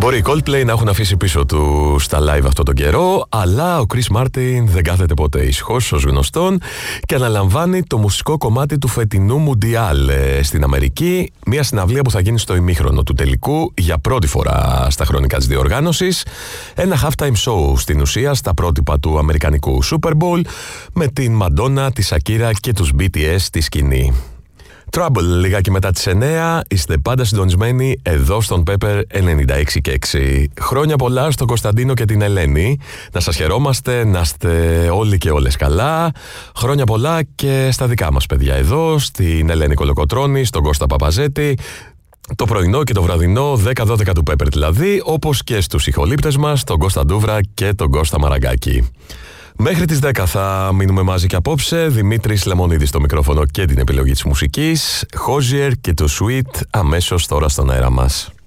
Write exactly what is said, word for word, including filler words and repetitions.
Μπορεί οι Coldplay να έχουν αφήσει πίσω του στα live αυτόν τον καιρό, αλλά ο Chris Martin δεν κάθεται ποτέ ησυχός ως γνωστόν και αναλαμβάνει το μουσικό κομμάτι του φετινού Μουντιάλ στην Αμερική, μια συναυλία που θα γίνει στο ημίχρονο του τελικού για πρώτη φορά στα χρονικά της διοργάνωσης. Ένα halftime show στην ουσία στα πρότυπα του αμερικανικού Super Bowl με την Madonna, τη Shakira και τους μπι τι ες στη σκηνή. Trouble λιγάκι μετά τις εννέα, είστε πάντα συντονισμένοι εδώ στον Pepper ενενήντα έξι και έξι. Χρόνια πολλά στον Κωνσταντίνο και την Ελένη. Να σας χαιρόμαστε, να είστε όλοι και όλες καλά. Χρόνια πολλά και στα δικά μας παιδιά εδώ, στην Ελένη Κολοκοτρώνη, στον Κώστα Παπαζέτη. Το πρωινό και το βραδινό δέκα δώδεκα του Pepper δηλαδή, όπως και στους ηχολήπτες μας, τον Κώστα Ντούβρα και τον Κώστα Μαραγκάκη. Μέχρι τις δέκα θα μείνουμε μαζί και απόψε. Δημήτρης Λεμονίδης στο μικρόφωνο και την επιλογή της μουσικής. Hozier και το Sweet αμέσως τώρα στον αέρα μας.